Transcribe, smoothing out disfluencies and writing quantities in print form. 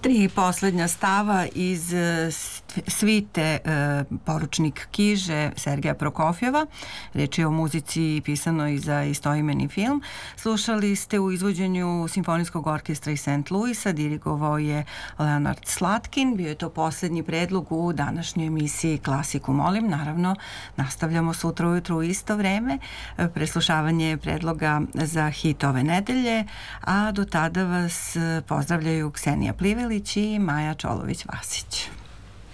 Tri poslednja stava iz svite Poručnik Kiže Sergeja Prokofjeva. Reč je o muzici pisanoj za istoimeni film. Slušali ste u izvođenju Simfonijskog orkestra iz St. Louisa, dirigovao je Leonard Slatkin. Bio je to poslednji predlog u današnjoj emisiji Klasiku molim. Naravno, nastavljamo sutra ujutru u isto vreme. Preslušavanje predloga za hit ove nedelje, a do tada vas pozdravljaju Ksenija Plivelić i Maja Čolović-Vasić.